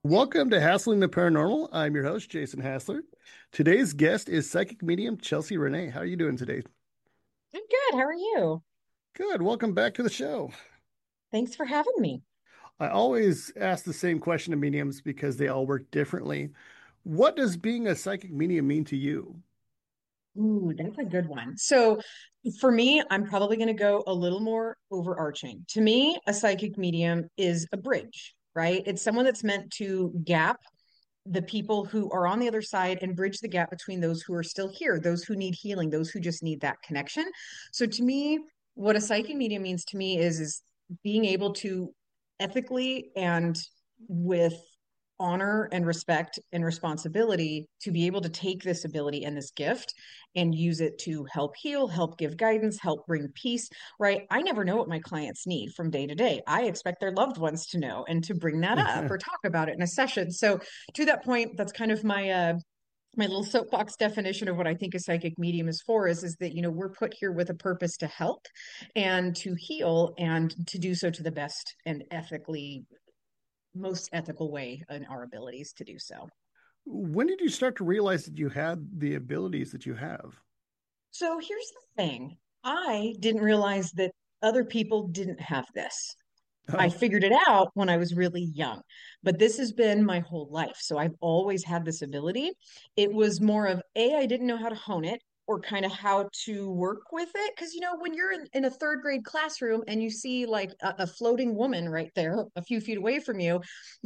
Welcome to Hassling the Paranormal. I'm your host, Jason Hassler. Today's guest is psychic medium Chelsea Renee. How are you doing today? I'm good. How are you? Good. Welcome back to the show. Thanks for having me. I always ask the same question to mediums because they all work differently. What does being a psychic medium mean to you? Ooh, that's a good one. So for me, I'm probably going to go a little more overarching. To me, a psychic medium is a bridge, right? It's someone that's meant to gap the people who are on the other side and bridge the gap between those who are still here, those who need healing, those who just need that connection. So to me, what a psychic medium means to me is being able to ethically and with honor and respect and responsibility to be able to take this ability and this gift and use it to help heal, help give guidance, help bring peace, right? I never know what my clients need from day to day. I expect their loved ones to know and to bring that up or talk about it in a session. So to that point, that's kind of my little soapbox definition of what I think a psychic medium is for is that we're put here with a purpose to help and to heal and to do so to the best and ethically most ethical way in our abilities to do so. When did you start to realize that you had the abilities that you have? So here's the thing. I didn't realize that other people didn't have this. I Oh, figured it out when I was really young, but this has been my whole life. So I've always had this ability. It was more of I didn't know how to hone it or kind of how to work with it. Because, when you're in a third grade classroom and you see like a floating woman right there a few feet away from you,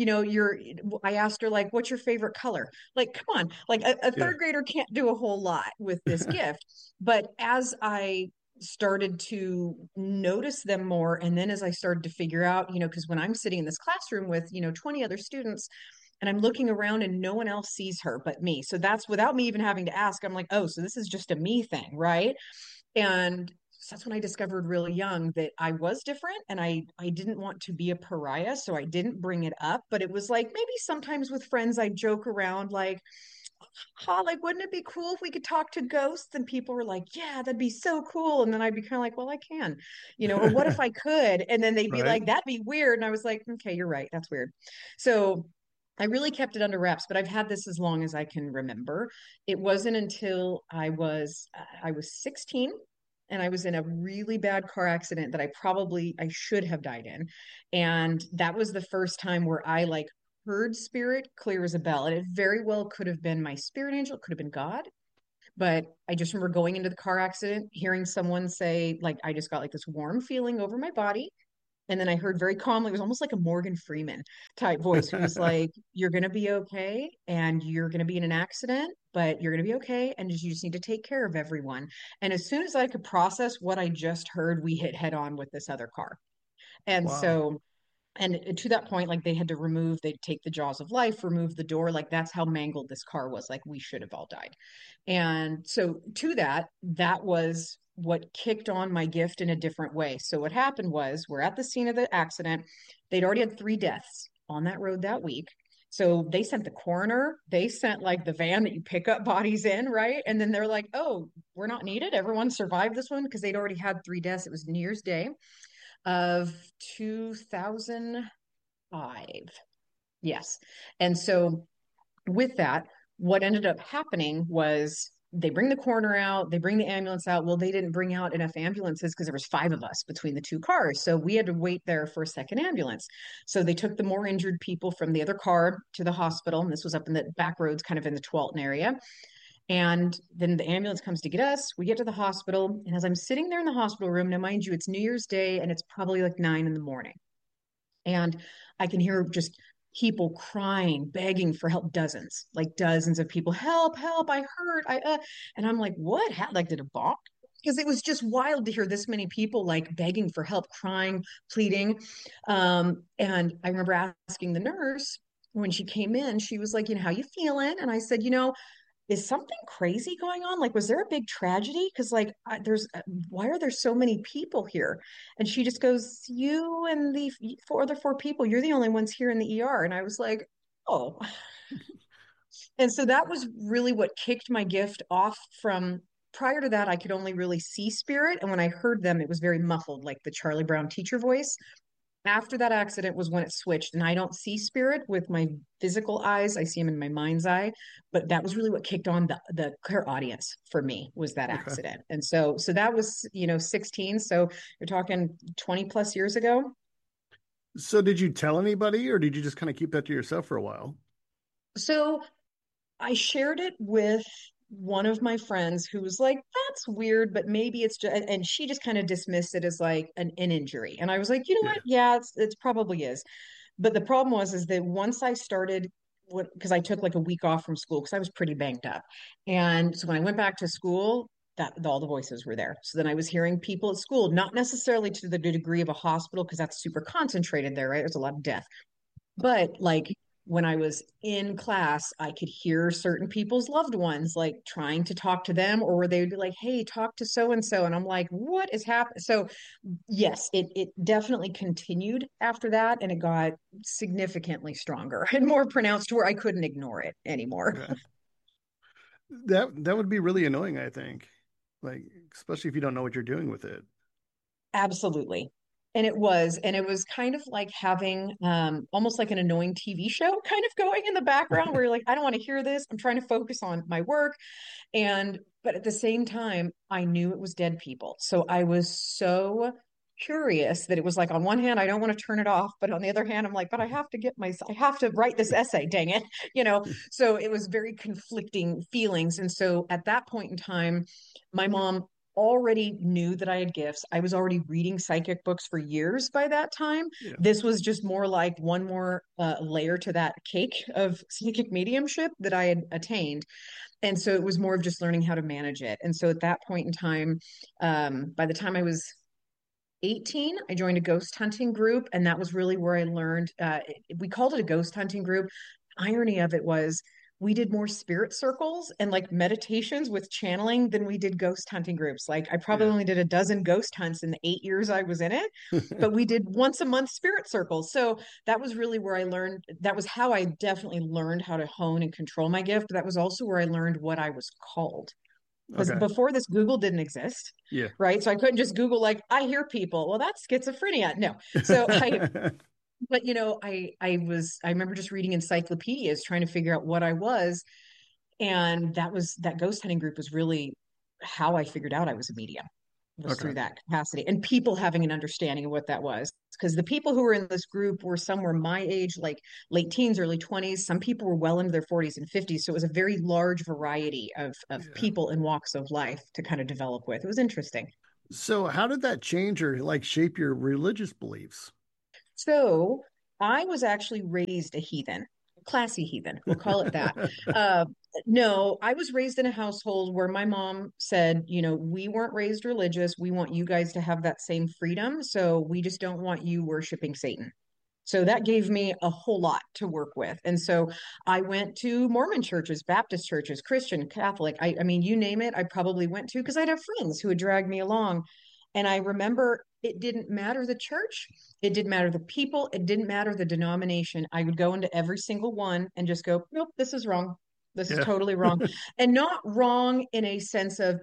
I asked her, like, what's your favorite color? Like, come on, like a yeah. third grader can't do a whole lot with this gift. But as I started to notice them more. And then as I started to figure out, because when I'm sitting in this classroom with, 20 other students and I'm looking around and no one else sees her but me. So that's without me even having to ask, I'm like, oh, so this is just a me thing, right? And so that's when I discovered really young that I was different and I didn't want to be a pariah. So I didn't bring it up. But it was like maybe sometimes with friends, I joke around like, like, wouldn't it be cool if we could talk to ghosts? And people were like, yeah, that'd be so cool. And then I'd be kind of like, well, I can, or what if I could? And then they'd be Right. like, that'd be weird. And I was like, okay, you're right. That's weird. So I really kept it under wraps, but I've had this as long as I can remember. It wasn't until I was 16 and I was in a really bad car accident that I should have died in. And that was the first time where I like heard spirit clear as a bell. And it very well could have been my spirit angel, it could have been God. But I just remember going into the car accident, hearing someone say, like, I just got like this warm feeling over my body. And then I heard very calmly, it was almost like a Morgan Freeman type voice who was like, you're going to be okay and you're going to be in an accident, but you're going to be okay. And you just need to take care of everyone. And as soon as I could process what I just heard, we hit head on with this other car. And Wow. so and to that point, like they'd take the jaws of life, remove the door. Like that's how mangled this car was. Like we should have all died. And so to that was what kicked on my gift in a different way. So what happened was we're at the scene of the accident. They'd already had 3 deaths on that road that week. So they sent the coroner, they sent like the van that you pick up bodies in, right? And then they're like, oh, we're not needed. Everyone survived this one because they'd already had 3 deaths. It was New Year's Day of 2005. Yes. And so with that, what ended up happening was they bring the coroner out, they bring the ambulance out. Well, they didn't bring out enough ambulances because there was 5 of us between the 2 cars. So we had to wait there for a second ambulance. So they took the more injured people from the other car to the hospital. And this was up in the back roads, kind of in the Tualatin area. And then the ambulance comes to get us. We get to the hospital. And as I'm sitting there in the hospital room, now mind you, it's New Year's Day and it's probably like 9 in the morning. And I can hear just people crying, begging for help, like dozens of people, help, help, I hurt. And I'm like, what? Like, did a bomb? Because it was just wild to hear this many people like begging for help, crying, pleading. And I remember asking the nurse when she came in, she was like, how you feeling? And I said, is something crazy going on? Like, was there a big tragedy? Because, like, why are there so many people here? And she just goes, you and the four other people, you're the only ones here in the ER. And I was like, oh. And so that was really what kicked my gift off from prior to that. I could only really see spirit. And when I heard them, it was very muffled, like the Charlie Brown teacher voice. After that accident was when it switched, and I don't see spirit with my physical eyes. I see him in my mind's eye, but that was really what kicked on the clear audience for me, was that Okay. accident. And so that was, 16. So you're talking 20 plus years ago. So did you tell anybody or did you just kind of keep that to yourself for a while? So I shared it with one of my friends who was like, that's weird, but maybe it's just, and she just kind of dismissed it as like an injury. And I was like, you know what? Yeah. Yeah, it's probably is. But the problem was is that once I started, because I took like a week off from school because I was pretty banged up. And so when I went back to school, that all the voices were there. So then I was hearing people at school, not necessarily to the degree of a hospital, because that's super concentrated there, right? There's a lot of death. But like when I was in class, I could hear certain people's loved ones like trying to talk to them, or they would be like, "Hey, talk to so and so," and I'm like, "What is happening?" So, yes, it definitely continued after that, and it got significantly stronger and more pronounced to where I couldn't ignore it anymore. Okay. That would be really annoying, I think. Like, especially if you don't know what you're doing with it. Absolutely. And it was kind of like having almost like an annoying TV show kind of going in the background where you're like, I don't want to hear this. I'm trying to focus on my work. But at the same time, I knew it was dead people. So I was so curious that it was like, on one hand, I don't want to turn it off. But on the other hand, I'm like, but I have to write this essay, dang it. You know, so it was very conflicting feelings. And so at that point in time, my mom already knew that I had gifts. I was already reading psychic books for years by that time. Yeah. This was just more like one more layer to that cake of psychic mediumship that I had attained. And so it was more of just learning how to manage it. And so at that point in time, by the time I was 18, I joined a ghost hunting group. And that was really where I learned, we called it a ghost hunting group. Irony of it was we did more spirit circles and like meditations with channeling than we did ghost hunting groups. Like I probably Yeah. only did a dozen ghost hunts in the 8 years I was in it, but we did once a month spirit circles. So that was really where I learned, that was how I definitely learned how to hone and control my gift. That was also where I learned what I was called, because Okay. before this, Google didn't exist, Yeah. right? So I couldn't just Google like I hear people. Well, that's schizophrenia. No. So I, but I remember just reading encyclopedias trying to figure out what I was, and that ghost hunting group was really how I figured out I was a medium, was Okay. through that capacity, and people having an understanding of what that was. Because the people who were in this group were somewhere my age, like late teens, early 20s. Some people were well into their 40s and 50s. So it was a very large variety of Yeah. people and walks of life to kind of develop with. It was interesting. So how did that change or like shape your religious beliefs? So I was actually raised a heathen, classy heathen, we'll call it that. Uh, no, I was raised in a household where my mom said, we weren't raised religious. We want you guys to have that same freedom. So we just don't want you worshiping Satan. So that gave me a whole lot to work with. And so I went to Mormon churches, Baptist churches, Christian, Catholic. I mean, you name it, I probably went to because I'd have friends who would drag me along. And I remember it didn't matter the church, it didn't matter the people, it didn't matter the denomination. I would go into every single one and just go, nope, this is wrong. This is Yeah. totally wrong. And not wrong in a sense of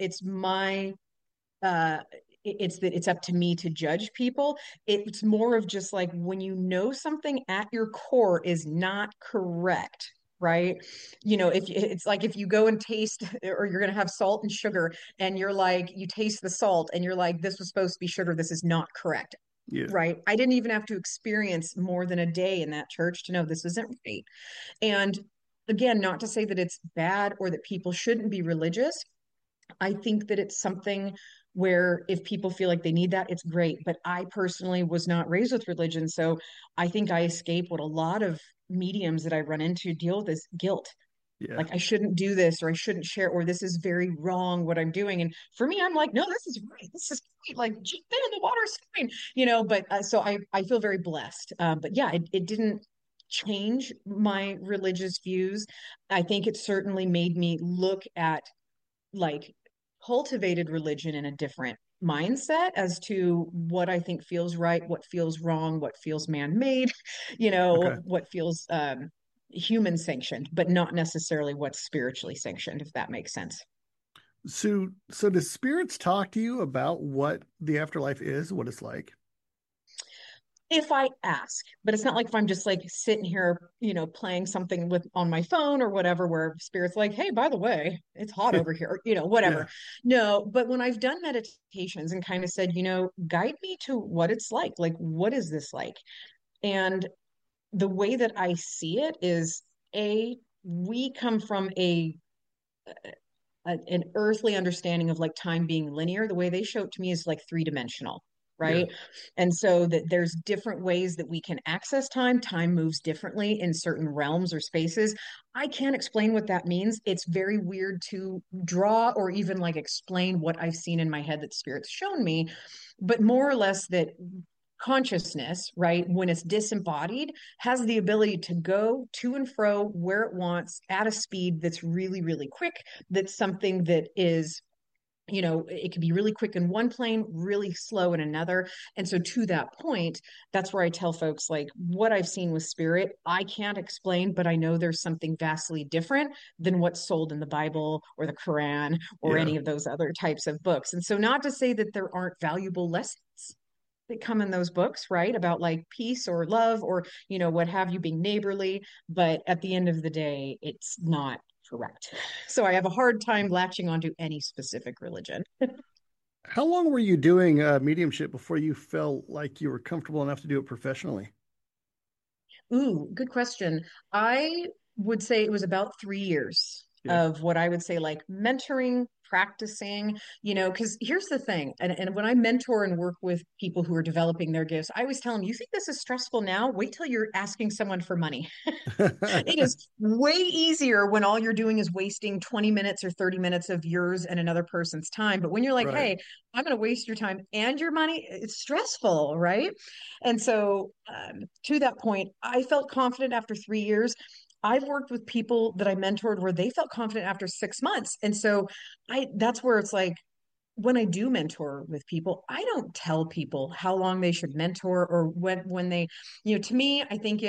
uh it's that it's up to me to judge people. It's more of just like when you know something at your core is not correct, right? If it's like if you go and taste, or you're going to have salt and sugar, and you're like, you taste the salt and you're like, this was supposed to be sugar, this is not correct. Yeah. Right. I didn't even have to experience more than a day in that church to know this isn't right. And again, not to say that it's bad or that people shouldn't be religious. I think that it's something where if people feel like they need that, it's great. But I personally was not raised with religion. So I think I escape what a lot of mediums that I run into deal with, is guilt. Yeah. Like I shouldn't do this, or I shouldn't share, or this is very wrong what I'm doing. And for me, I'm like, no, this is right. This is great. Like jump in, the water's fine, But so I feel very blessed. But yeah, it didn't change my religious views. I think it certainly made me look at like cultivated religion in a different mindset as to what I think feels right, what feels wrong, what feels man-made, Okay. what feels human sanctioned, but not necessarily what's spiritually sanctioned, if that makes sense. So does spirits talk to you about what the afterlife is, what it's like? if I ask, but it's not like if I'm just like sitting here, playing something with on my phone or whatever, where spirit's like, hey, by the way, it's hot over here, or, whatever. Yeah. No, but when I've done meditations and kind of said, guide me to what it's like, what is this like? And the way that I see it is we come from an earthly understanding of like time being linear. The way they show it to me is like three-dimensional, Yeah. right? And so that there's different ways that we can access time. Time moves differently in certain realms or spaces. I can't explain what that means. It's very weird to draw or even like explain what I've seen in my head that spirit's shown me, but more or less that consciousness, right, when it's disembodied, has the ability to go to and fro where it wants at a speed that's really, really quick. That's something that is, it can be really quick in one plane, really slow in another. And so, to that point, that's where I tell folks like what I've seen with spirit, I can't explain, but I know there's something vastly different than what's sold in the Bible or the Quran or Yeah. any of those other types of books. And so, not to say that there aren't valuable lessons that come in those books, right? About like peace or love or, what have you, being neighborly. But at the end of the day, it's not correct. So I have a hard time latching onto any specific religion. How long were you doing mediumship before you felt like you were comfortable enough to do it professionally? Ooh, good question. I would say it was about 3 years Yeah. of what I would say like mentoring, practicing, because here's the thing. And when I mentor and work with people who are developing their gifts, I always tell them, you think this is stressful now? Wait till you're asking someone for money. It is way easier when all you're doing is wasting 20 minutes or 30 minutes of yours and another person's time. But when you're like, Right. hey, I'm going to waste your time and your money, it's stressful, right? And so, to that point, I felt confident after 3 years. I've worked with people that I mentored where they felt confident after 6 months. And so that's where it's like when I do mentor with people, I don't tell people how long they should mentor or when they, to me, I think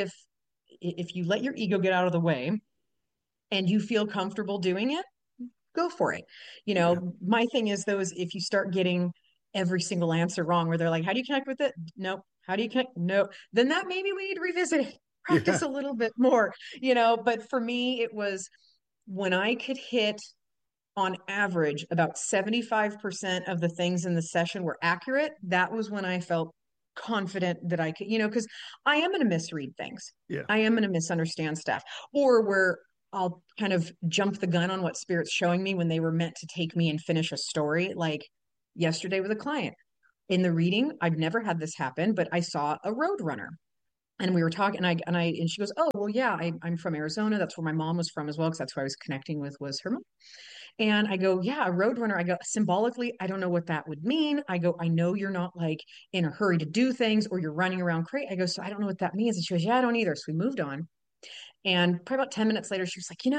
if you let your ego get out of the way and you feel comfortable doing it, go for it. Yeah. My thing is though is if you start getting every single answer wrong where they're like, how do you connect with it? Nope. How do you connect? Nope. Then that maybe we need to revisit it, practice Yeah. a little bit more, but for me it was when I could hit on average about 75% of the things in the session were accurate. That was when I felt confident that I could, because I am going to misread things. Yeah. I am going to misunderstand stuff, or where I'll kind of jump the gun on what spirit's showing me when they were meant to take me and finish a story. Like yesterday with a client in the reading, I've never had this happen, but I saw a road runner and we were talking and she goes, oh well yeah, I'm from Arizona, that's where my mom was from as well because that's who I was connecting with was her mom. And I go, yeah, a roadrunner. I go, symbolically, I don't know what that would mean. I go, I know you're not like in a hurry to do things or you're running around crazy. I go, so I don't know what that means. And she goes, yeah, I don't either. So we moved on. And probably about 10 minutes later, she was like,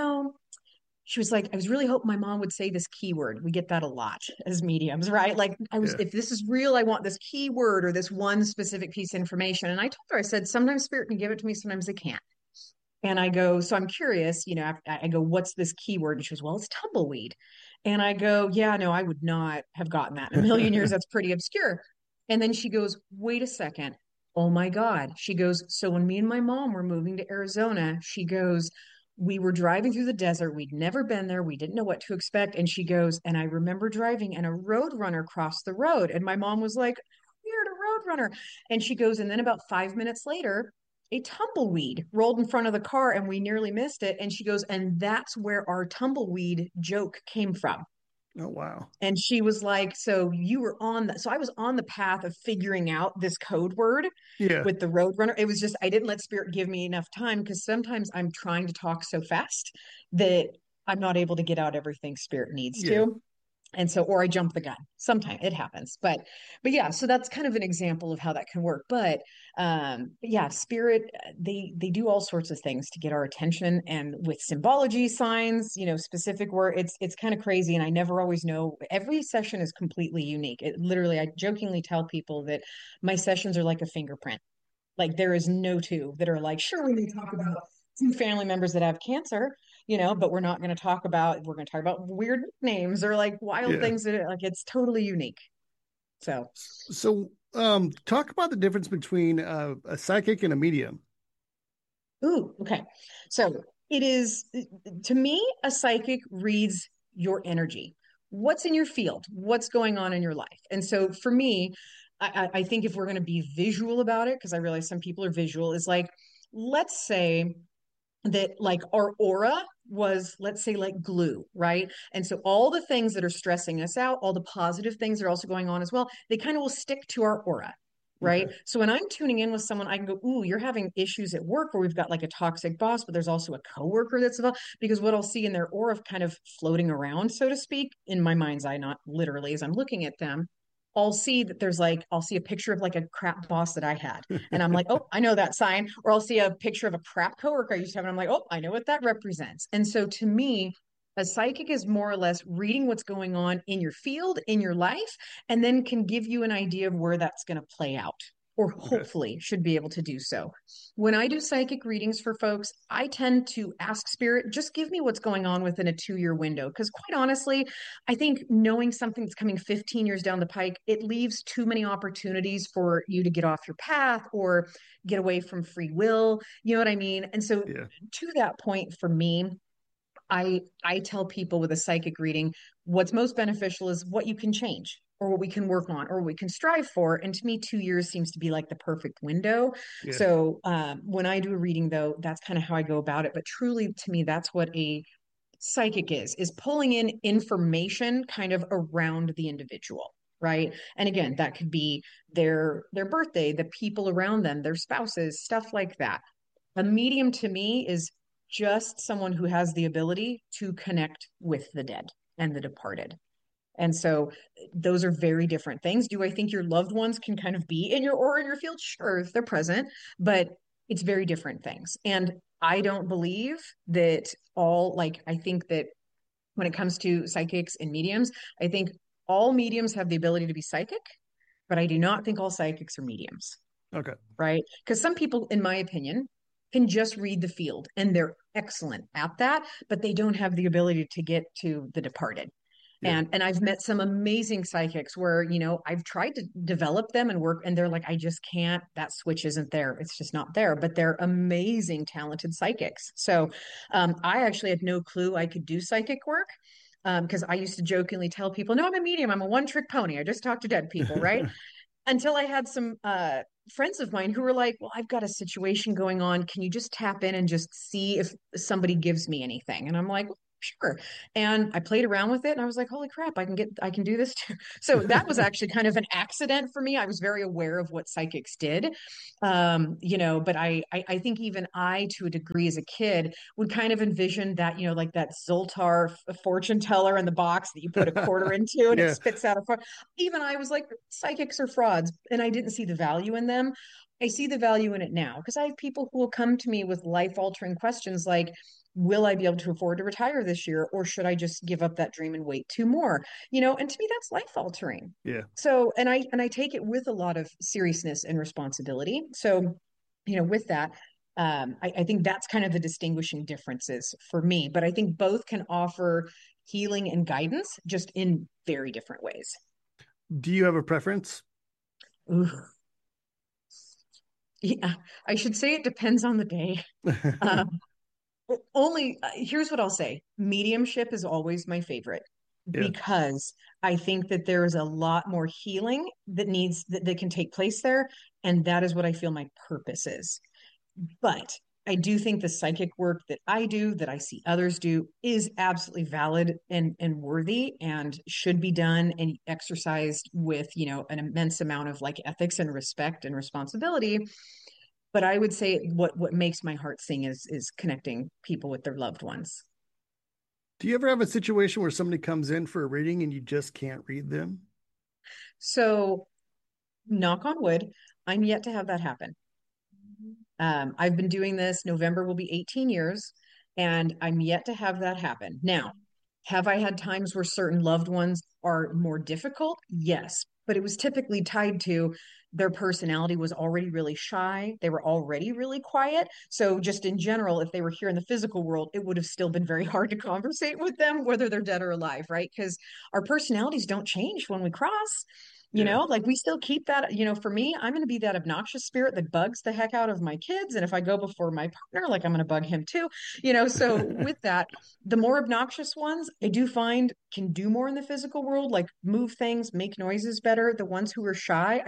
she was like, I was really hoping my mom would say this keyword. We get that a lot as mediums, right? Like, Yeah. if this is real, I want this keyword or this one specific piece of information. And I told her, I said, sometimes spirit can give it to me, sometimes they can't. And I go, so I'm curious, I go, what's this keyword? And she goes, well, it's tumbleweed. And I go, yeah, no, I would not have gotten that in a million years. That's pretty obscure. And then she goes, wait a second. Oh my God. She goes, so when me and my mom were moving to Arizona, she goes, we were driving through the desert. We'd never been there. We didn't know what to expect. And she goes, and I remember driving and a road runner crossed the road. And my mom was like, weird, a road runner. And she goes, and then about 5 minutes later, a tumbleweed rolled in front of the car and we nearly missed it. And she goes, and that's where our tumbleweed joke came from. Oh, wow. And she was like, so you were on the, so I was on the path of figuring out this code word Yeah. with the Roadrunner. It was just, I didn't let spirit give me enough time because sometimes I'm trying to talk so fast that I'm not able to get out everything spirit needs Yeah. to. And so or I jump the gun. Sometimes it happens, but yeah, so that's kind of an example of how that can work. But yeah, spirit, they do all sorts of things to get our attention, and with symbology, signs, specific word, it's kind of crazy, and I never always know. Every session is completely unique. It literally, I jokingly tell people that my sessions are like a fingerprint. Like there is no two that are like, sure, we may talk about two family members that have cancer, but we're going to talk about weird names or like wild Yeah. things that like it's totally unique. So, So Talk about the difference between a psychic and a medium. Ooh, okay. So it is, to me, a psychic reads your energy. What's in your field? What's going on in your life? And so for me, I think if we're going to be visual about it, because I realize some people are visual, is like, let's say that like our aura was, let's say, like glue, right? And so all the things that are stressing us out, all the positive things that are also going on as well, they kind of will stick to our aura. Okay. Right. So when I'm tuning in with someone, I can go, ooh, you're having issues at work, or we've got like a toxic boss, but there's also a coworker that's about, because what I'll see in their aura kind of floating around, so to speak, in my mind's eye, not literally as I'm looking at them, I'll see that there's like, I'll see a picture of like a crap boss that I had. And I'm like, oh, I know that sign. Or I'll see a picture of a crap coworker I used to have. And I'm like, oh, I know what that represents. And so to me, a psychic is more or less reading what's going on in your field, in your life, and then can give you an idea of where that's going to play out, or Okay. hopefully should be able to do so. When I do psychic readings for folks, I tend to ask spirit, just give me what's going on within a 2 year window. Because quite honestly, I think knowing something that's coming 15 years down the pike, it leaves too many opportunities for you to get off your path or get away from free will. You know what I mean? And so Yeah. to that point for me, I tell people with a psychic reading, what's most beneficial is what you can change or what we can work on or what we can strive for. And to me, 2 years seems to be like the perfect window. Yeah. So when I do a reading, though, that's kind of how I go about it. But truly, to me, that's what a psychic is pulling in information kind of around the individual, right? And again, that could be their birthday, the people around them, their spouses, stuff like that. A medium to me is just someone who has the ability to connect with the dead and the departed. And so those are very different things. Do I think your loved ones can kind of be in your aura in your field? Sure, if they're present, but it's very different things. And I don't believe that all, like, I think that when it comes to psychics and mediums, I think all mediums have the ability to be psychic, but I do not think all psychics are mediums, Okay. right? Because some people, in my opinion, can just read the field and they're excellent at that, but they don't have the ability to get to the departed. Yeah. And I've met some amazing psychics where, I've tried to develop them and work, and they're like, I just can't, that switch isn't there. It's just not there. But they're amazing, talented psychics. So I actually had no clue I could do psychic work. Because I used to jokingly tell people, no, I'm a medium. I'm a one trick pony. I just talk to dead people, right? Until I had some friends of mine who were like, well, I've got a situation going on. Can you just tap in and just see if somebody gives me anything? And I'm like, sure. And I played around with it and I was like, holy crap, I can do this too. So that was actually kind of an accident for me. I was very aware of what psychics did. But I think even I, to a degree as a kid, would kind of envision that, like that Zoltar fortune teller in the box that you put a quarter into and it Yeah. spits out a even I was like, psychics are frauds, and I didn't see the value in them. I see the value in it now because I have people who will come to me with life altering questions like, will I be able to afford to retire this year, or should I just give up that dream and wait two more? And to me, that's life altering. Yeah. So, and I take it with a lot of seriousness and responsibility. So, with that, I think that's kind of the distinguishing differences for me. But I think both can offer healing and guidance, just in very different ways. Do you have a preference? Ooh, yeah, I should say it depends on the day. Um, only here's what I'll say. Mediumship is always my favorite Yeah. because I think that there is a lot more healing that can take place there, and that is what I feel my purpose is. But I do think the psychic work that I do, that I see others do, is absolutely valid and worthy and should be done and exercised with, an immense amount of like ethics and respect and responsibility. But I would say what makes my heart sing is connecting people with their loved ones. Do you ever have a situation where somebody comes in for a reading and you just can't read them? So, knock on wood, I'm yet to have that happen. I've been doing this. November will be 18 years, and I'm yet to have that happen. Now, have I had times where certain loved ones are more difficult? Yes, but it was typically tied to their personality was already really shy. They were already really quiet. So, just in general, if they were here in the physical world, it would have still been very hard to conversate with them, whether they're dead or alive, right? Because our personalities don't change when we cross. Yeah. Like we still keep that, for me, I'm going to be that obnoxious spirit that bugs the heck out of my kids. And if I go before my partner, like I'm going to bug him too, so with that, the more obnoxious ones I do find can do more in the physical world, like move things, make noises better. The ones who are shy,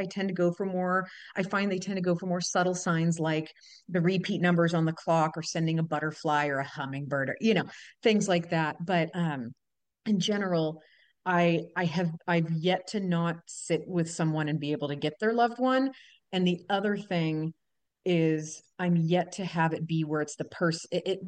I find they tend to go for more subtle signs like the repeat numbers on the clock or sending a butterfly or a hummingbird or, things like that. But, in general, I've yet to not sit with someone and be able to get their loved one. And the other thing is I'm yet to have it be where it's the person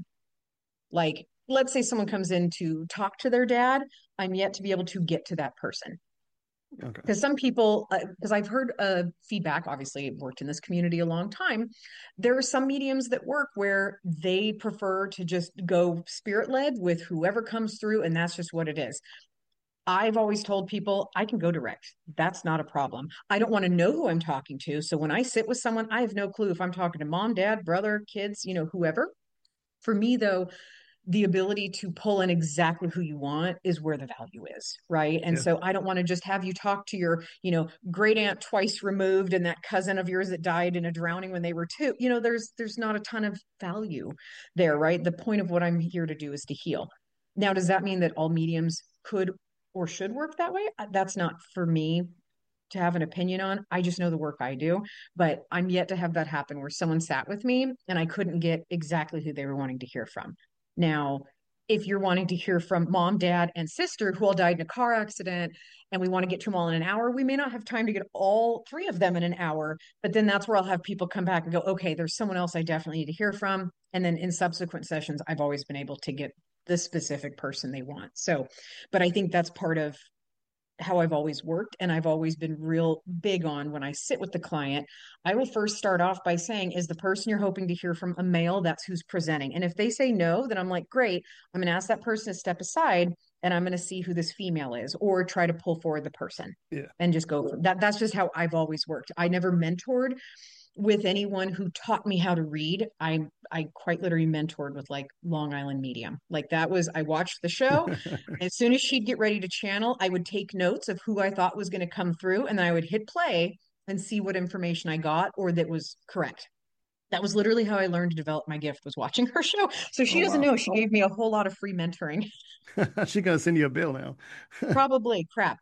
like let's say someone comes in to talk to their dad, I'm yet to be able to get to that person. Okay. Because some people, because I've heard feedback, obviously worked in this community a long time. There are some mediums that work where they prefer to just go spirit led with whoever comes through, and that's just what it is. I've always told people I can go direct. That's not a problem. I don't want to know who I'm talking to. So when I sit with someone, I have no clue if I'm talking to mom, dad, brother, kids, whoever. For me, though, the ability to pull in exactly who you want is where the value is, right? And Yeah. so I don't want to just have you talk to your, great aunt twice removed and that cousin of yours that died in a drowning when they were two. There's not a ton of value there, right? The point of what I'm here to do is to heal. Now, does that mean that all mediums could or should work that way? That's not for me to have an opinion on. I just know the work I do, but I'm yet to have that happen where someone sat with me and I couldn't get exactly who they were wanting to hear from. Now, if you're wanting to hear from mom, dad, and sister who all died in a car accident, and we want to get to them all in an hour, we may not have time to get all three of them in an hour. But then that's where I'll have people come back and go, okay, there's someone else I definitely need to hear from. And then in subsequent sessions, I've always been able to get the specific person they want. So, but I think that's part of how I've always worked. And I've always been real big on when I sit with the client, I will first start off by saying, is the person you're hoping to hear from a male? That's who's presenting. And if they say no, then I'm like, great, I'm going to ask that person to step aside and I'm going to see who this female is or try to pull forward the person Yeah. and just go from that. That's just how I've always worked. I never mentored with anyone who taught me how to read. I quite literally mentored with like Long Island Medium. Like that was I watched the show. As soon as she'd get ready to channel, I would take notes of who I thought was going to come through, and then I would hit play and see what information I got or that was correct. That was literally how I learned to develop my gift was watching her show. So Oh she doesn't wow. know she gave me a whole lot of free mentoring. She gonna send you a bill now. Probably crap.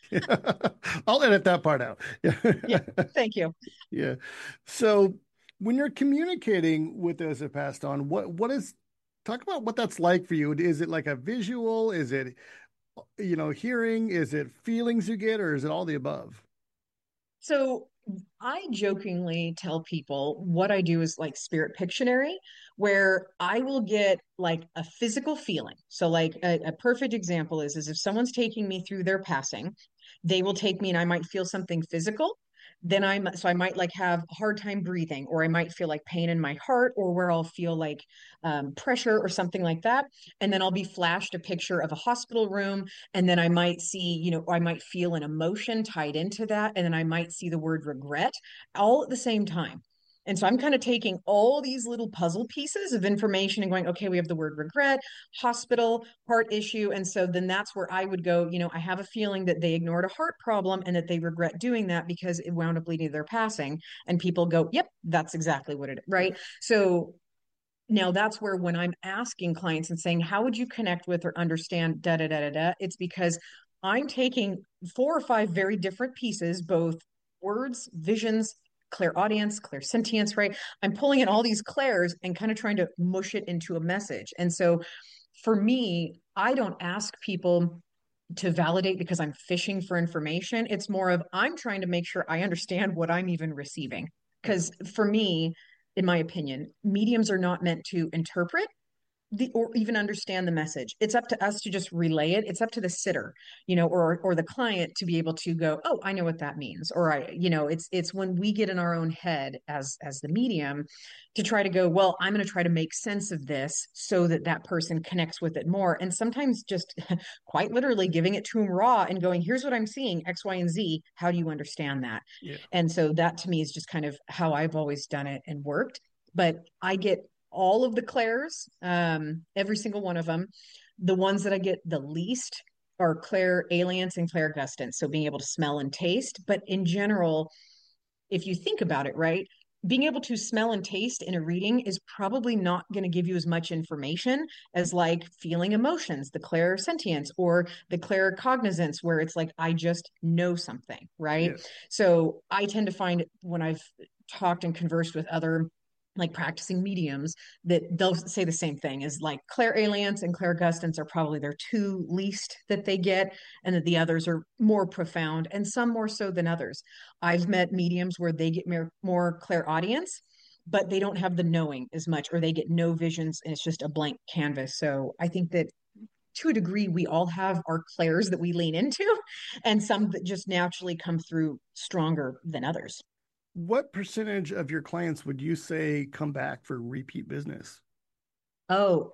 I'll edit that part out. Yeah. Thank you. Yeah. So when you're communicating with those that passed on, what is talk about what that's like for you? Is it like a visual? Is it hearing? Is it feelings you get, or is it all the above? So I jokingly tell people what I do is like spirit Pictionary, where I will get like a physical feeling. So like a perfect example is if someone's taking me through their passing, they will take me and I might feel something physical. Then I might like have a hard time breathing, or I might feel like pain in my heart, or where I'll feel like pressure or something like that. And then I'll be flashed a picture of a hospital room, and then I might see, I might feel an emotion tied into that, and then I might see the word regret all at the same time. And so I'm kind of taking all these little puzzle pieces of information and going, okay, we have the word regret, hospital, heart issue. And so then that's where I would go, I have a feeling that they ignored a heart problem and that they regret doing that because it wound up leading to their passing. And people go, yep, that's exactly what it is. Yeah. Right. So now that's where when I'm asking clients and saying, how would you connect with or understand da da da da da, it's because I'm taking four or five very different pieces, both words, visions, clairaudience, clairsentience, right? I'm pulling in all these clairs and kind of trying to mush it into a message. And so for me, I don't ask people to validate because I'm fishing for information. It's more of I'm trying to make sure I understand what I'm even receiving. Yeah. Because for me, in my opinion, mediums are not meant to interpret or even understand the message. It's up to us to just relay it. It's up to the sitter, or the client to be able to go, oh, I know what that means. Or it's when we get in our own head as the medium to try to go, well, I'm going to try to make sense of this so that that person connects with it more. And sometimes just quite literally giving it to them raw and going, here's what I'm seeing, X, Y, and Z. How do you understand that? Yeah. And so that to me is just kind of how I've always done it and worked. But I get all of the clairs, every single one of them. The ones that I get the least are clairalience and clairgustance, so being able to smell and taste. But in general, if you think about it, right, being able to smell and taste in a reading is probably not going to give you as much information as like feeling emotions, the clairsentience or the claircognizance, where it's like, I just know something, right? Yeah. So I tend to find when I've talked and conversed with other like practicing mediums that they'll say the same thing is like clairalience and clairgustance are probably their two least that they get, and that the others are more profound and some more so than others. I've met mediums where they get more clairaudience, but they don't have the knowing as much, or they get no visions and it's just a blank canvas. So I think that to a degree, we all have our clairs that we lean into, and some that just naturally come through stronger than others. What percentage of your clients would you say come back for repeat business? Oh,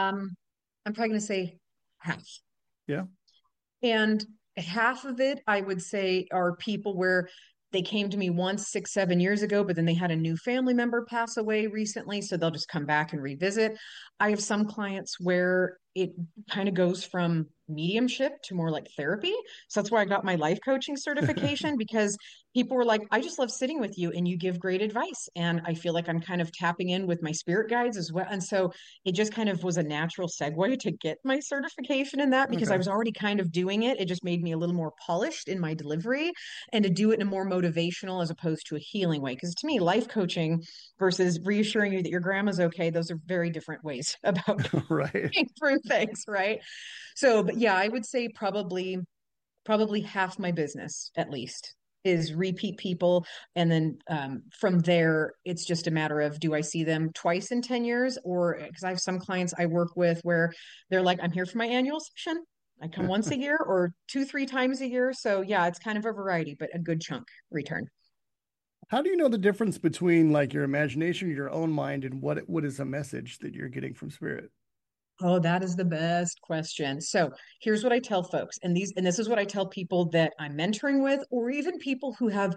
I'm probably going to say half. Yeah. And half of it, I would say, are people where they came to me once 6, 7 years ago, but then they had a new family member pass away recently. So they'll just come back and revisit. I have some clients where it kind of goes from mediumship to more like therapy. So that's why I got my life coaching certification, because people were like, I just love sitting with you and you give great advice. And I feel like I'm kind of tapping in with my spirit guides as well. And so it just kind of was a natural segue to get my certification in that, because I Okay. was already kind of doing it. It just made me a little more polished in my delivery, and to do it in a more motivational as opposed to a healing way. Because to me, life coaching versus reassuring you that your grandma's okay, those are very different ways about Right. getting through things, right? So, but yeah, I would say probably half my business at least is repeat people, and then from there it's just a matter of, do I see them twice in 10 years, or because I have some clients I work with where they're like, I'm here for my annual session, I come once a year or 2 3 times a year. So yeah, it's kind of a variety, but a good chunk return. How do you know the difference between like your imagination, your own mind, and what is a message that you're getting from spirit? Oh, that is the best question. So here's what I tell folks, and this is what I tell people that I'm mentoring with, or even people who have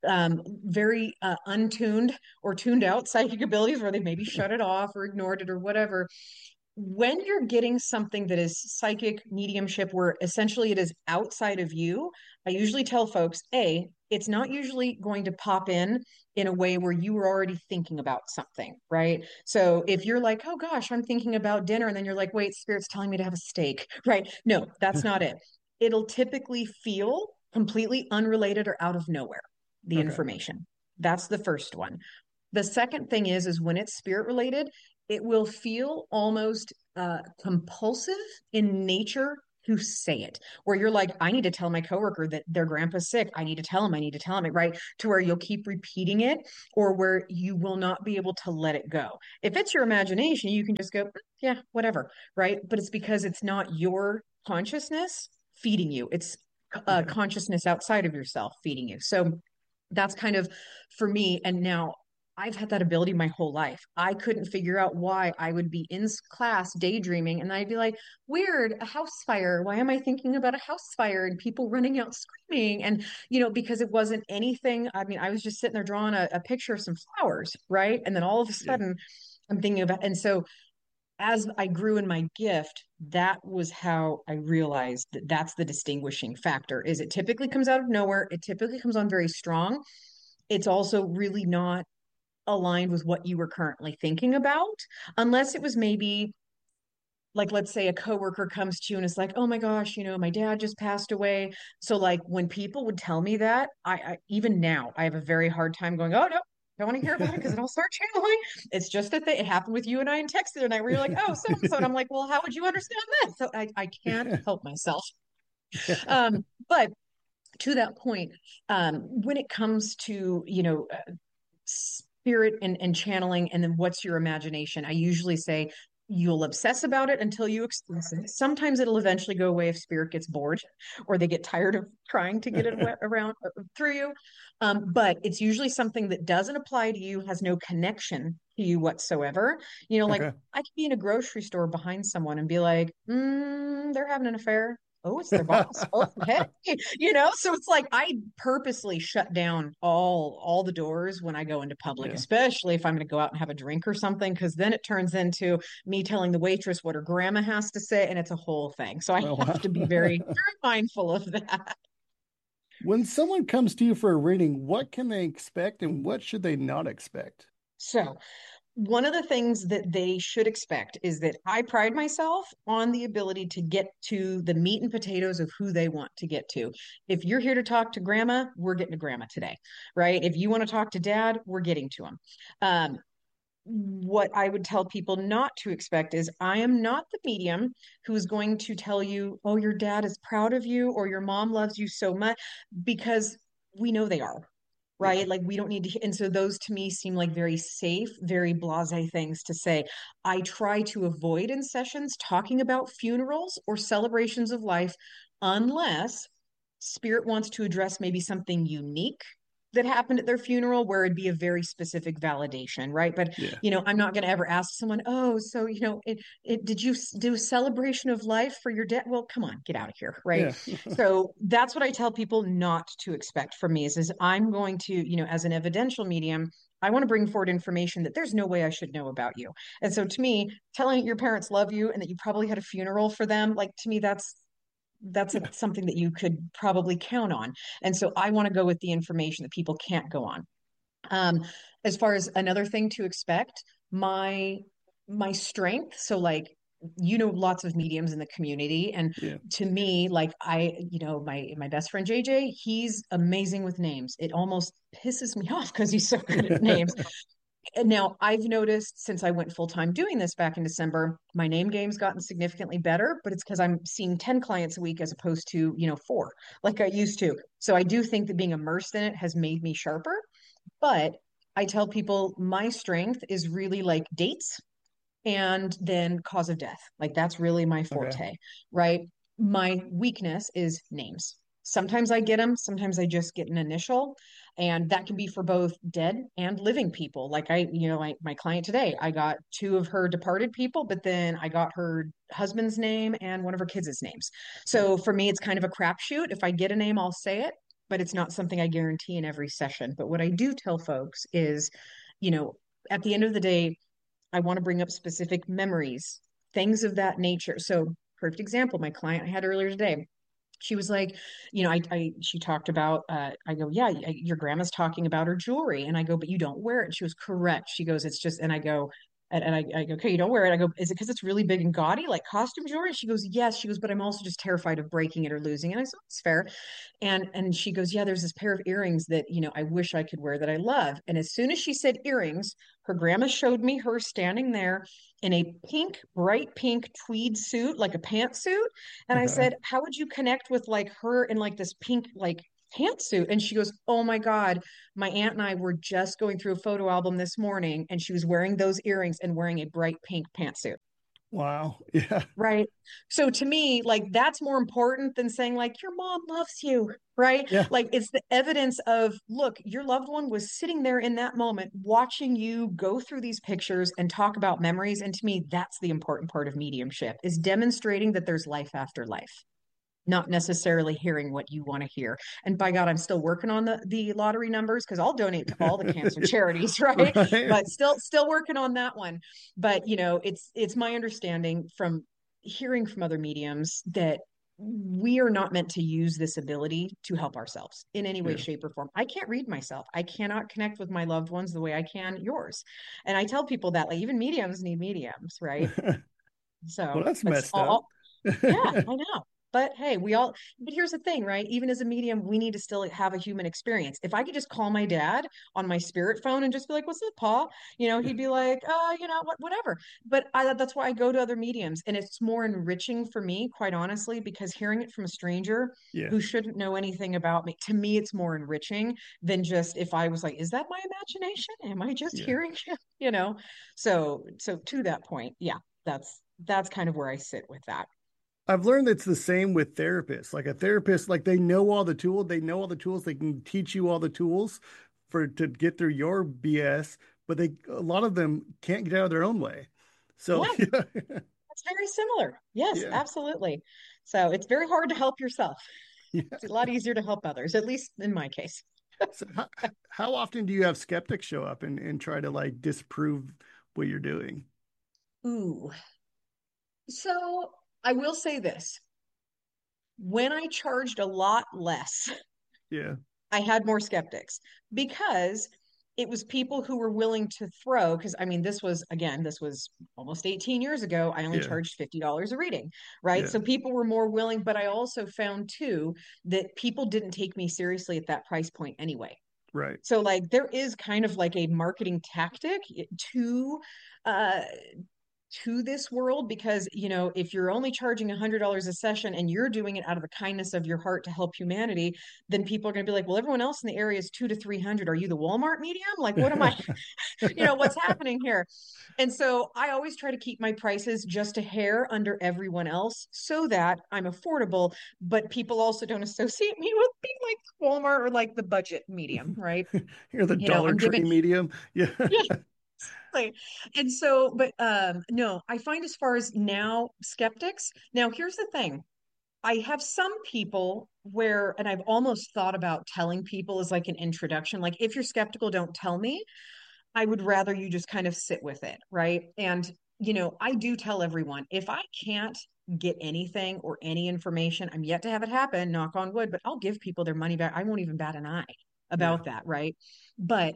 very untuned or tuned out psychic abilities, where they maybe shut it off or ignored it or whatever. When you're getting something that is psychic mediumship, where essentially it is outside of you, I usually tell folks, it's not usually going to pop in a way where you were already thinking about something, right? So if you're like, oh gosh, I'm thinking about dinner, and then you're like, wait, spirit's telling me to have a steak, right? No, that's not it. It'll typically feel completely unrelated or out of nowhere, the Okay. information. That's the first one. The second thing is when it's spirit related, it will feel almost compulsive in nature to say it, where you're like, I need to tell my coworker that their grandpa's sick. I need to tell him, I need to tell him it, right? To where you'll keep repeating it, or where you will not be able to let it go. If it's your imagination, you can just go, yeah, whatever, right? But it's because it's not your consciousness feeding you. It's Yeah. consciousness outside of yourself feeding you. So that's kind of for me. And now I've had that ability my whole life. I couldn't figure out why I would be in class daydreaming and I'd be like, weird, a house fire. Why am I thinking about a house fire and people running out screaming? And, because it wasn't anything. I mean, I was just sitting there drawing a picture of some flowers, right? And then all of a Yeah. sudden, I'm thinking about, and so as I grew in my gift, that was how I realized that that's the distinguishing factor. Is it typically comes out of nowhere. It typically comes on very strong. It's also really not aligned with what you were currently thinking about, unless it was maybe like, let's say a coworker comes to you and is like, oh my gosh, my dad just passed away. So like when people would tell me that, I even now I have a very hard time going, oh no, don't want to hear about it because it'll start channeling. It's just that it happened with you and I in text the other night where you're like, oh, so and so. And I'm like, well, how would you understand that? So I can't help myself. Yeah. But to that point, when it comes to, spirit and channeling, and then what's your imagination, I usually say you'll obsess about it until you express it. Sometimes it'll eventually go away if spirit gets bored or they get tired of trying to get it around through you. But it's usually something that doesn't apply to you, has no connection to you whatsoever. Like Okay. I could be in a grocery store behind someone and be like, they're having an affair. Oh, it's their boss. Oh, hey, so it's like I purposely shut down all the doors when I go into public, Yeah. especially if I'm going to go out and have a drink or something, because then it turns into me telling the waitress what her grandma has to say, and it's a whole thing. So I Oh, have wow. to be very, very mindful of that. When someone comes to you for a reading, what can they expect and what should they not expect? So one of the things that they should expect is that I pride myself on the ability to get to the meat and potatoes of who they want to get to. If you're here to talk to grandma, we're getting to grandma today, right? If you want to talk to dad, we're getting to him. What I would tell people not to expect is I am not the medium who is going to tell you, oh, your dad is proud of you or your mom loves you so much, because we know they are, Yeah. right? Like we don't need to. And so those to me seem like very safe, very blasé things to say. I try to avoid in sessions talking about funerals or celebrations of life unless spirit wants to address maybe something unique that happened at their funeral where it'd be a very specific validation, right? But Yeah. I'm not going to ever ask someone, oh, so did you do a celebration of life for your dad? Well, come on, get out of here, right? Yeah. So that's what I tell people not to expect from me is I'm going to, as an evidential medium, I want to bring forward information that there's no way I should know about you. And so to me, telling your parents love you and that you probably had a funeral for them, like to me, Yeah. something that you could probably count on. And so I want to go with the information that people can't go on. Um, as far as another thing to expect, my my strength. So like lots of mediums in the community, and Yeah. to me, like my best friend JJ, he's amazing with names. It almost pisses me off because he's so good at names. And now I've noticed since I went full time doing this back in December, my name game's gotten significantly better, but it's because I'm seeing 10 clients a week as opposed to, four like I used to. So I do think that being immersed in it has made me sharper. But I tell people my strength is really like dates and then cause of death. Like that's really my Okay. forte, right? My weakness is names. Sometimes I get them, sometimes I just get an initial. And that can be for both dead and living people. Like my client today, I got two of her departed people, but then I got her husband's name and one of her kids' names. Yeah. So for me, it's kind of a crapshoot. If I get a name, I'll say it, but it's not something I guarantee in every session. But what I do tell folks is, you know, at the end of the day, I want to bring up specific memories, things of that nature. So, perfect example, my client I had earlier today. She was like, she talked about, I go, yeah, your grandma's talking about her jewelry. And I go, but you don't wear it. And she was correct. She goes, it's just, and I go, I go, okay, you don't wear it. I go, is it because it's really big and gaudy, like costume jewelry? She goes, yes. She goes, but I'm also just terrified of breaking it or losing it. And I said, it's fair. And she goes, yeah, there's this pair of earrings that, I wish I could wear that I love. And as soon as she said earrings, her grandma showed me her standing there in a pink, bright pink tweed suit, like a pantsuit. And I Okay. said, how would you connect with like her in like this pink, like pantsuit? And she goes, oh my God, my aunt and I were just going through a photo album this morning and she was wearing those earrings and wearing a bright pink pantsuit. Wow. Yeah. Right. So to me, like that's more important than saying like your mom loves you, right? Yeah. Like it's the evidence of, look, your loved one was sitting there in that moment watching you go through these pictures and talk about memories. And to me, that's the important part of mediumship is demonstrating that there's life after life, not necessarily hearing what you want to hear. And by God, I'm still working on the lottery numbers because I'll donate to all the cancer charities, right? Right. But still working on that one. But it's my understanding from hearing from other mediums that we are not meant to use this ability to help ourselves in any way, Yeah. shape, or form. I can't read myself. I cannot connect with my loved ones the way I can yours. And I tell people that like even mediums need mediums, right? Well, So, that's but messed up. yeah, I know. But hey, but here's the thing, right? Even as a medium, we need to still have a human experience. If I could just call my dad on my spirit phone and just be like, what's up, Paul? He'd be like, whatever. But that's why I go to other mediums. And it's more enriching for me, quite honestly, because hearing it from a stranger Yeah. who shouldn't know anything about me, to me, it's more enriching than just if I was like, is that my imagination? Am I just Yeah. hearing you? So to that point, yeah, that's kind of where I sit with that. I've learned it's the same with therapists. Like a therapist, like they know all the tools, they can teach you all the tools for to get through your BS, but a lot of them can't get out of their own way. So Yeah, yeah. It's very similar. Yes, Yeah. absolutely. So it's very hard to help yourself. Yeah. It's a lot easier to help others, at least in my case. So how often do you have skeptics show up and try to like disprove what you're doing? Ooh. So I will say this. When I charged a lot less, Yeah. I had more skeptics because it was people who were willing to throw. Because I mean, this was almost 18 years ago. I only Yeah. charged $50 a reading, right? Yeah. So people were more willing, but I also found too that people didn't take me seriously at that price point anyway. Right. So like there is kind of like a marketing tactic to uh to this world because if you're only charging $100 a session and you're doing it out of the kindness of your heart to help humanity, then people are going to be like, well, everyone else in the area is 2 to 300. Are you the Walmart medium? Like, what am I, what's happening here? And so I always try to keep my prices just a hair under everyone else so that I'm affordable, but people also don't associate me with being like Walmart or like the budget medium, right? You're the Dollar I'm Tree giving, medium. Yeah. yeah. Exactly. And so, but no, I find as far as now skeptics, now here's the thing. I have some people where, and I've almost thought about telling people as like an introduction, like if you're skeptical, don't tell me. I would rather you just kind of sit with it, right? And I do tell everyone if I can't get anything or any information, I'm yet to have it happen, knock on wood, but I'll give people their money back. I won't even bat an eye Yeah. about that, right? But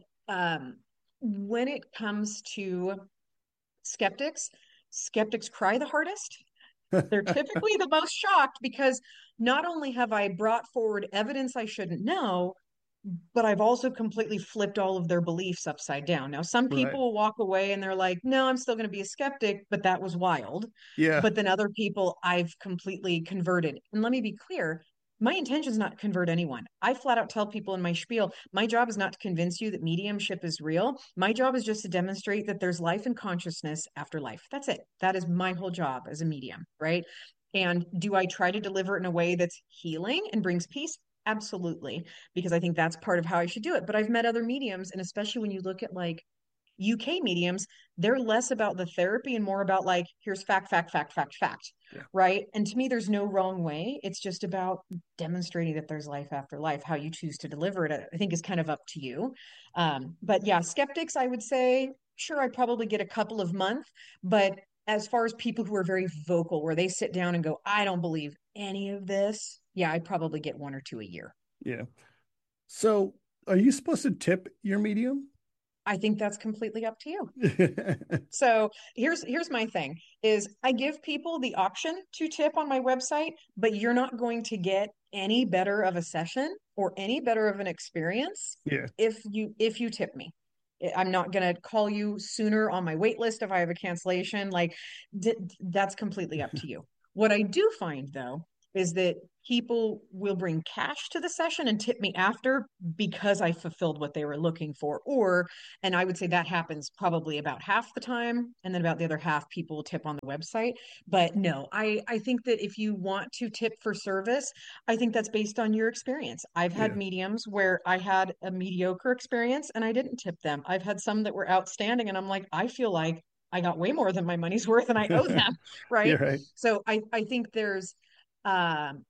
when it comes to skeptics, skeptics cry the hardest. They're typically the most shocked because not only have I brought forward evidence I shouldn't know, but I've also completely flipped all of their beliefs upside down. Now, some Right. people will walk away and they're like, no, I'm still going to be a skeptic, but that was wild. Yeah. But then other people I've completely converted. And let me be clear, my intention is not to convert anyone. I flat out tell people in my spiel, my job is not to convince you that mediumship is real. My job is just to demonstrate that there's life and consciousness after life. That's it. That is my whole job as a medium, right? And do I try to deliver it in a way that's healing and brings peace? Absolutely, because I think that's part of how I should do it. But I've met other mediums, and especially when you look at like UK mediums, they're less about the therapy and more about like, here's fact, fact, fact, fact, fact, Yeah. right? And to me, there's no wrong way. It's just about demonstrating that there's life after life. How you choose to deliver it, I think, is kind of up to you. But yeah, skeptics, I would say, sure, I probably get a couple of months, but as far as people who are very vocal, where they sit down and go, I don't believe any of this, yeah, I probably get one or two a year. Yeah. So are you supposed to tip your medium? I think that's completely up to you. So here's my thing is I give people the option to tip on my website, but you're not going to get any better of a session or any better of an experience Yeah. if you tip me. I'm not going to call you sooner on my wait list if I have a cancellation. Like that's completely up to you. What I do find though is that people will bring cash to the session and tip me after because I fulfilled what they were looking for, or and I would say that happens probably about half the time. And then about the other half, people will tip on the website. But no, I think that if you want to tip for service, I think that's based on your experience. I've had Yeah. mediums where I had a mediocre experience and I didn't tip them. I've had some that were outstanding and I'm like, I feel like I got way more than my money's worth and I owe them. Yeah, Right. right. So I think there's um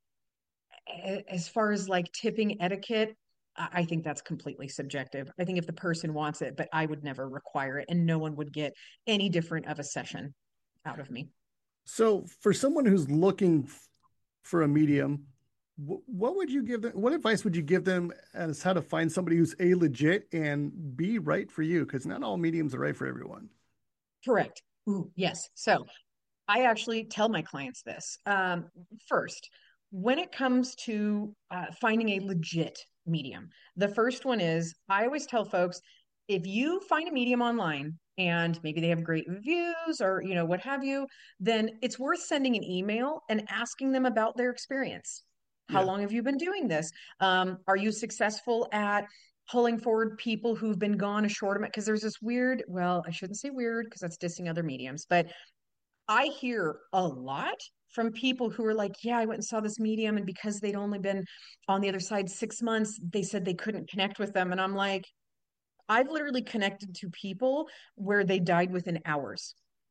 as far as like tipping etiquette, I think that's completely subjective. I think if the person wants it, but I would never require it, and no one would get any different of a session out of me. So for someone who's looking for a medium, what would you give them? What advice would you give them as how to find somebody who's A, legit, and B, right for you? Because not all mediums are right for everyone. Correct. Ooh, yes. So I actually tell my clients this. First, when it comes to finding a legit medium, the first one is I always tell folks if you find a medium online and maybe they have great reviews or what have you, then it's worth sending an email and asking them about their experience. How Yeah. long have you been doing this? Are you successful at pulling forward people who've been gone a short amount? Because there's this weird, well, I shouldn't say weird because that's dissing other mediums, but I hear a lot from people who are like, yeah, I went and saw this medium, and because they'd only been on the other side 6 months, they said they couldn't connect with them. And I'm like, I've literally connected to people where they died within hours.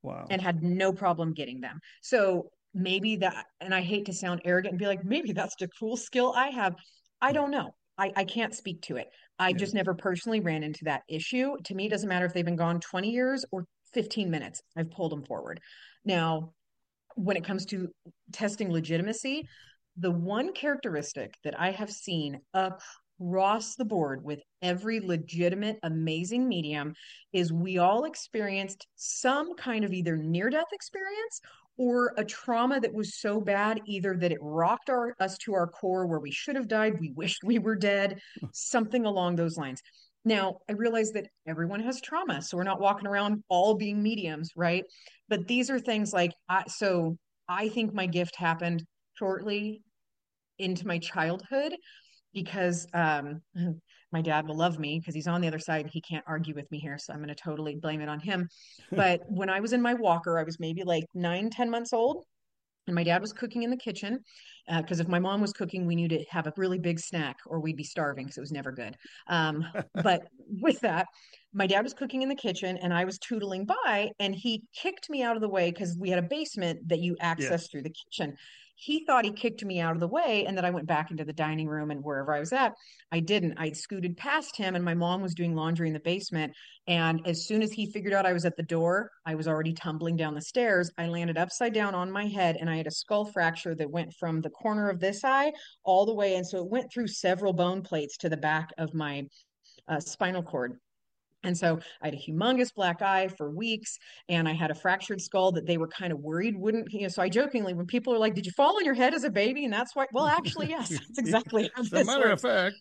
Wow. and had no problem getting them. So maybe that, and I hate to sound arrogant and be like, maybe that's the cool skill I have. I don't know. I can't speak to it. I Yeah. just never personally ran into that issue. To me, it doesn't matter if they've been gone 20 years or 15 minutes. I've pulled them forward. Now, when it comes to testing legitimacy, the one characteristic that I have seen across the board with every legitimate, amazing medium is we all experienced some kind of either near death experience or a trauma that was so bad, either that it rocked us to our core where we should have died, we wished we were dead, something along those lines. Now, I realize that everyone has trauma, so we're not walking around all being mediums, right? But these are things like so I think my gift happened shortly into my childhood because my dad will love me because he's on the other side. He can't argue with me here, so I'm going to totally blame it on him. But when I was in my walker, I was maybe like 9, 10 months old, and my dad was cooking in the kitchen because if my mom was cooking, we knew to have a really big snack or we'd be starving because it was never good. But with that, my dad was cooking in the kitchen and I was tootling by, and he kicked me out of the way because we had a basement that you Yeah. access through the kitchen. He thought he kicked me out of the way and that I went back into the dining room and wherever I was at. I didn't. I scooted past him, and my mom was doing laundry in the basement. And as soon as he figured out I was at the door, I was already tumbling down the stairs. I landed upside down on my head, and I had a skull fracture that went from the corner of this eye all the way. And so it went through several bone plates to the back of my spinal cord. And so I had a humongous black eye for weeks, and I had a fractured skull that they were kind of worried wouldn't, so I jokingly, when people are like, "Did you fall on your head as a baby?" And that's why, well, actually, yes, that's exactly how As a this matter of works. fact,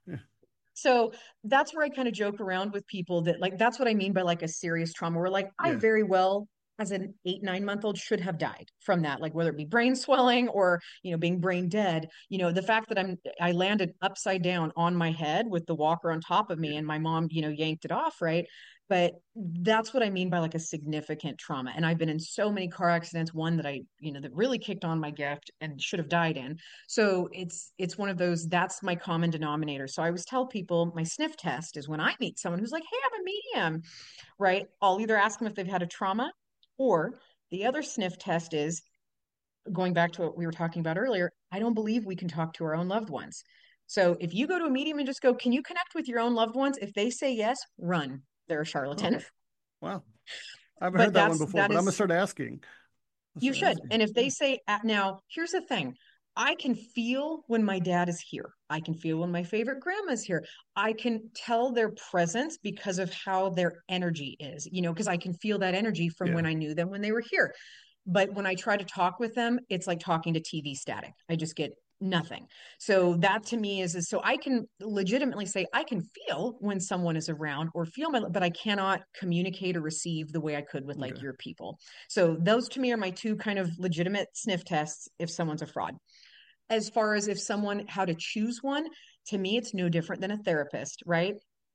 So that's where I kind of joke around with people that like that's what I mean by like a serious trauma where like I yeah. very well as an 8, 9 month old should have died from that, like whether it be brain swelling or being brain dead. The fact that I landed upside down on my head with the walker on top of me Yeah. and my mom yanked it off, right? But that's what I mean by like a significant trauma. And I've been in so many car accidents, one that that really kicked on my gift and should have died in. So it's one of those, that's my common denominator. So I always tell people my sniff test is when I meet someone who's like, "Hey, I'm a medium," right? I'll either ask them if they've had a trauma, or the other sniff test is going back to what we were talking about earlier. I don't believe we can talk to our own loved ones. So if you go to a medium and just go, "Can you connect with your own loved ones?" If they say yes, run. They're a Oh, charlatan. wow. I haven't heard But that one that's before, that but I'm gonna is start asking. I'll You start should. asking. And if Yeah. they say, now, here's the thing. I can feel when my dad is here. I can feel when my favorite grandma's here. I can tell their presence because of how their energy is, because I can feel that energy from when Yeah. I knew them when they were here. But when I try to talk with them, it's like talking to TV static. I just get nothing. So that to me is so I can legitimately say I can feel when someone is around or feel but I cannot communicate or receive the way I could with like Okay. your people. So those to me are my two kind of legitimate sniff tests if someone's a fraud. As far as if someone how to choose one, to me it's no different than a therapist, right?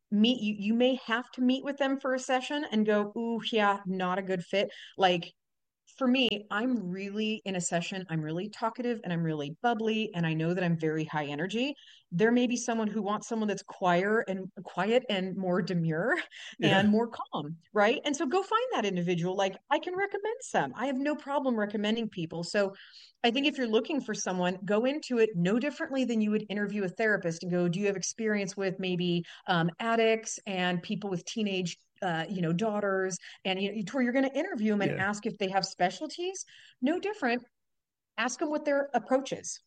You may have to meet with them for a session and go, "Ooh, yeah, not a good fit." Like for me, I'm really in a session, I'm really talkative and I'm really bubbly, and I know that I'm very high energy. There may be someone who wants someone that's quiet and more demure Yeah. and more calm, right? And so go find that individual. Like I can recommend some. I have no problem recommending people. So I think if you're looking for someone, go into it no differently than you would interview a therapist and go, "Do you have experience with maybe addicts and people with teenage daughters?" And where you're going to interview them and Yeah. ask if they have specialties. No different. Ask them what their approach is.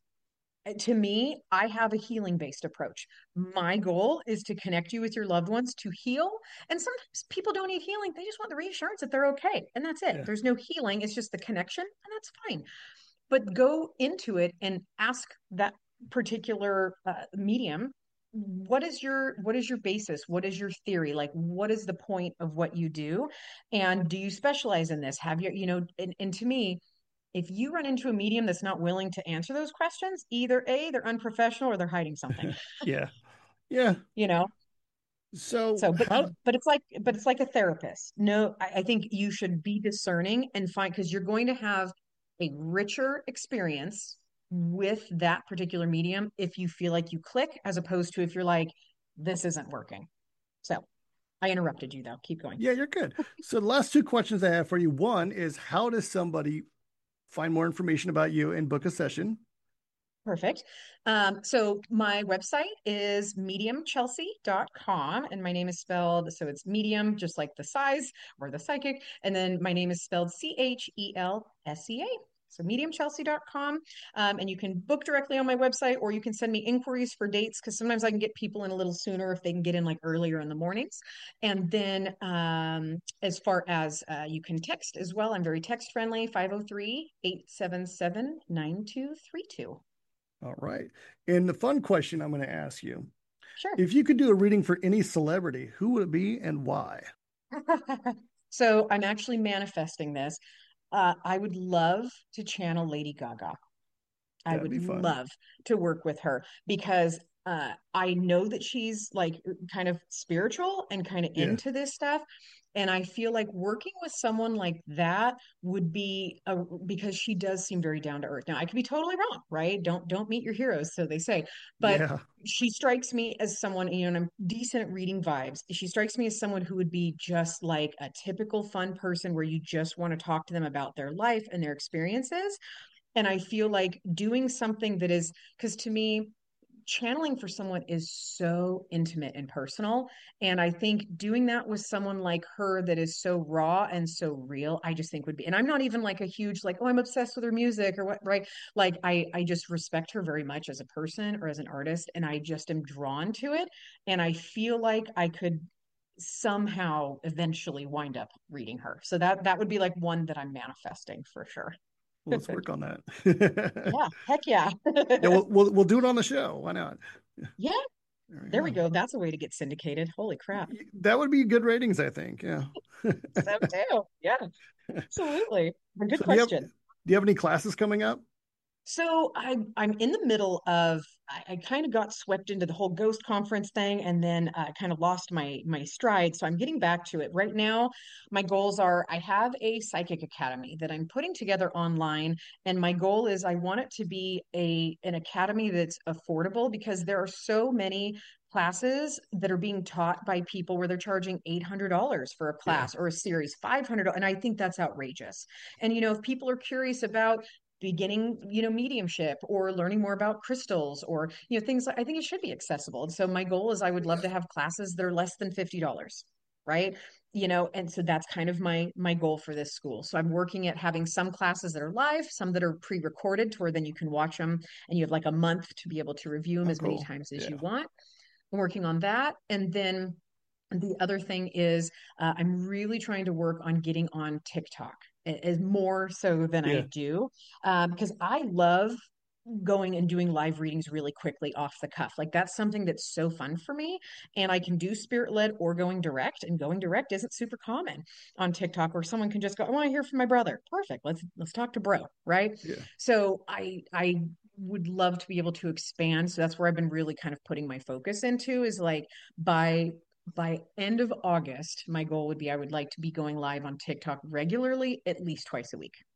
To me, I have a healing based approach. My goal is to connect you with your loved ones to heal. And sometimes people don't need healing, they just want the reassurance that they're okay. And that's it. Yeah. There's no healing, it's just the connection, and that's fine. But go into it and ask that particular medium, what is your basis, what is your theory, like what is the point of what you do, and do you specialize in this, have and to me, if you run into a medium that's not willing to answer those questions, either A, they're unprofessional or they're hiding something. Yeah. Yeah. you know So so but how it's like a therapist. No, I think you should be discerning and find, because you're going to have a richer experience with that particular medium if you feel like you click, as opposed to if you're like, "This isn't working." So I interrupted you though. Keep going. Yeah, you're good. So the last two questions I have for you. One is how does somebody find more information about you and book a session? Perfect. So my website is mediumchelsea.com and my name is spelled, so it's medium, just like the size or the psychic. And then my name is spelled Chelsea. So mediumchelsea.com. And you can book directly on my website or you can send me inquiries for dates because sometimes I can get people in a little sooner if they can get in like earlier in the mornings. And then as far as you can text as well, I'm very text friendly, 503-877-9232. All right. And the fun question I'm going to ask you, Sure. if you could do a reading for any celebrity, who would it be and why? So I'm actually manifesting this. I would love to channel Lady Gaga. I That'd would be fun. love to work with her because I know that she's like kind of spiritual and kind of Yeah. into this stuff. And I feel like working with someone like that would be because she does seem very down to earth. Now, I could be totally wrong, right? Don't meet your heroes, so they say. But Yeah. she strikes me as someone, you know, and I'm decent at reading vibes. She strikes me as someone who would be just like a typical fun person where you just want to talk to them about their life and their experiences. And I feel like doing something that is, because to me, channeling for someone is so intimate and personal. And I think doing that with someone like her that is so raw and so real, I just think would be, and I'm not even like a huge, like, oh, I'm obsessed with her music or what, right? Like I just respect her very much as a person or as an artist. And I just am drawn to it. And I feel like I could somehow eventually wind up reading her. So that would be like one that I'm manifesting for sure. Well, let's work on that. Yeah, heck yeah. Yeah, we'll do it on the show. Why not? Yeah, There we there we go. go. That's a way to get syndicated. Holy crap. That would be good ratings, I think. Yeah. So too. Yeah, absolutely. A good So do question. you have any classes coming up? So I'm in the middle of I kind of got swept into the whole ghost conference thing and then kind of lost my stride. So I'm getting back to it. Right now, my goals are I have a psychic academy that I'm putting together online. And my goal is I want it to be an academy that's affordable because there are so many classes that are being taught by people where they're charging $800 for a Yeah. class or a series, 500, and I think that's outrageous. And you know, if people are curious about beginning, you know, mediumship or learning more about crystals or, you know, things like I think it should be accessible. And so my goal is I would love Yeah. to have classes that are less than $50, right? You know, and so that's kind of my goal for this school. So I'm working at having some classes that are live, some that are pre-recorded to where then you can watch them and you have like a month to be able to review them Oh, as many cool. times as Yeah. you want. I'm working on that. And then the other thing is I'm really trying to work on getting on TikTok is more so than I Yeah. do because I love going and doing live readings really quickly off the cuff. Like that's something that's so fun for me. And I can do spirit led or going direct. And going direct isn't super common on TikTok where someone can just go, I want to hear from my brother. Perfect. Let's talk to bro. Right. Yeah. So I would love to be able to expand. So that's where I've been really kind of putting my focus into is like by end of August, my goal would be I would like to be going live on TikTok regularly, at least twice a week.